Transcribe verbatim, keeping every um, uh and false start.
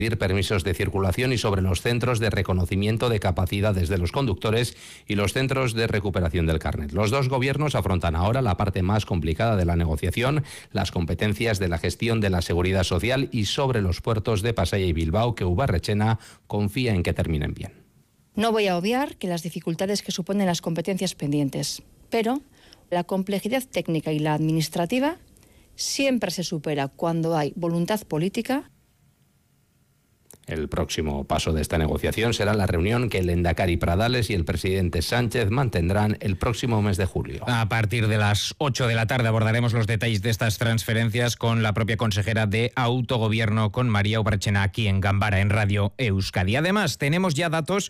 permisos de circulación y sobre los centros de reconocimiento de capacidades de los conductores y los centros de recuperación del carnet. Los dos gobiernos afrontan ahora la parte más complicada de la negociación, las competencias de la gestión de la seguridad social y sobre los puertos de Pasaia y Bilbao, que Ubarretxena confía en que terminen bien. No voy a obviar que las dificultades que suponen las competencias pendientes, pero la complejidad técnica y la administrativa siempre se supera cuando hay voluntad política. El próximo paso de esta negociación será la reunión que el Endacari Pradales y el presidente Sánchez mantendrán el próximo mes de julio. A partir de las ocho de la tarde abordaremos los detalles de estas transferencias con la propia consejera de Autogobierno, con María Ubarretxena, aquí en Gambara, en Radio Euskadi. Además, tenemos ya datos